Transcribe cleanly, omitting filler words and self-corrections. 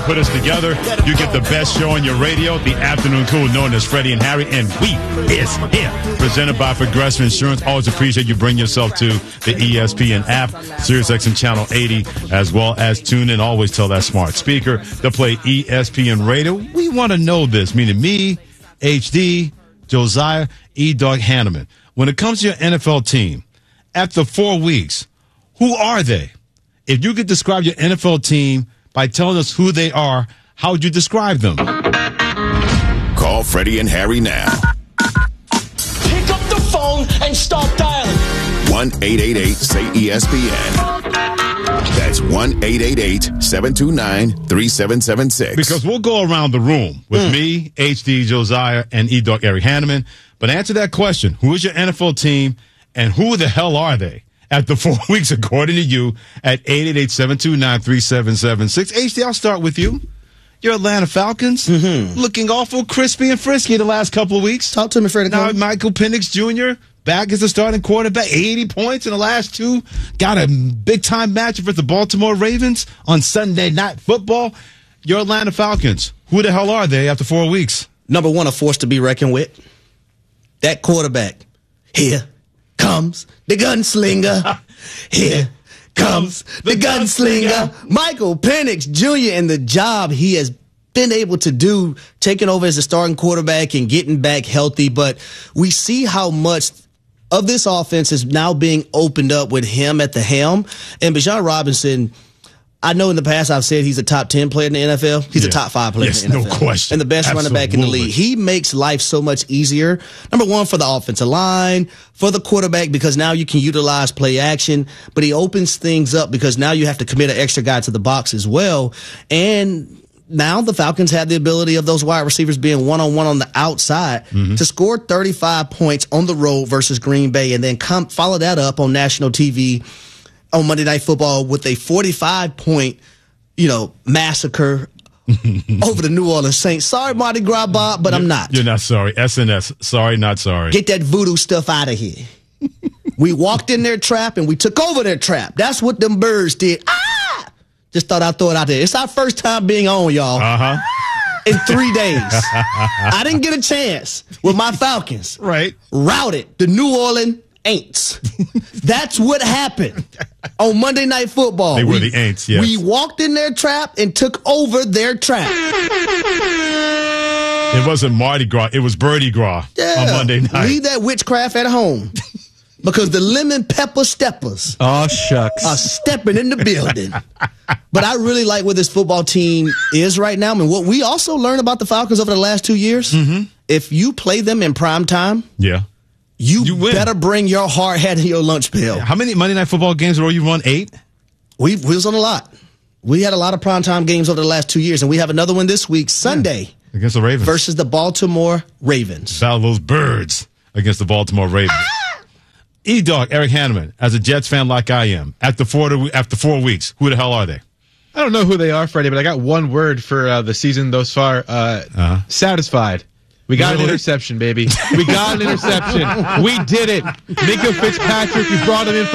put us together. You get the best show on your radio, the Afternoon Cool, known as Freddie and Harry, and we is here. Presented by Progressive Insurance. Always appreciate you bring yourself to the ESPN app, SiriusXM Channel 80, as well as tune in. Always tell that smart speaker to play ESPN Radio. We want to know this, meaning me, HD, Josiah, E-Dog Hanneman. When it comes to your NFL team, after 4 weeks, who are they? If you could describe your NFL team by telling us who they are, how would you describe them? Call Freddie and Harry now. Pick up the phone and start dialing. 1-888-SAY-ESPN. That's 1-888-729-3776. Because we'll go around the room with me, HD, Josiah, and E-Dog Eric Hanneman. But answer that question. Who is your NFL team, and who the hell are they? After 4 weeks, according to you, at 888-729-3776. HD, I'll start with you. Your Atlanta Falcons looking awful crispy and frisky the last couple of weeks. Talk to me, Freddie. Now, Michael Penix Jr. back as the starting quarterback, 80 points in the last two. Got a big-time matchup with the Baltimore Ravens on Sunday Night Football. Your Atlanta Falcons, who the hell are they after 4 weeks? Number one, a force to be reckoned with. That quarterback. Here comes the gunslinger. Here comes the gunslinger. Michael Penix Jr. and the job he has been able to do, taking over as a starting quarterback and getting back healthy. But we see how much of this offense is now being opened up with him at the helm. And Bijan Robinson, I know in the past I've said he's a top 10 player in the NFL. He's a top 5 player in the NFL. No question. And the best running back in the league. He makes life so much easier. Number one, for the offensive line, for the quarterback, because now you can utilize play action, but he opens things up because now you have to commit an extra guy to the box as well. And now the Falcons have the ability of those wide receivers being one-on-one on the outside to score 35 points on the road versus Green Bay, and then follow that up on national TV on Monday Night Football with a 45-point, massacre over the New Orleans Saints. Sorry, Mardi Gras Bob, but I'm not. You're not sorry. SNS, sorry, not sorry. Get that voodoo stuff out of here. We walked in their trap and we took over their trap. That's what them birds did. Just thought I'd throw it out there. It's our first time being on, y'all. In 3 days. I didn't get a chance with my Falcons. Right. Routed the New Orleans Aints. That's what happened on Monday Night Football. They were the Aints, yes. We walked in their trap and took over their trap. It wasn't Mardi Gras. It was Birdie Gras on Monday night. Leave that witchcraft at home. Because the lemon pepper steppers are stepping in the building. But I really like where this football team is right now. I mean, what we also learned about the Falcons over the last 2 years, if you play them in prime time, you better bring your hard hat in your lunch pail. How many Monday Night Football games in a row you won? 8? We was on a lot. We had a lot of primetime games over the last 2 years, and we have another one this week, Sunday. Against the Ravens. Versus the Baltimore Ravens. Battle those birds against the Baltimore Ravens. E-Dog, Eric Hanneman, as a Jets fan like I am, after 4 weeks, who the hell are they? I don't know who they are, Freddie, but I got one word for the season thus far. Satisfied. We got an interception, baby. We got an interception. We did it. Minka Fitzpatrick, we brought him in for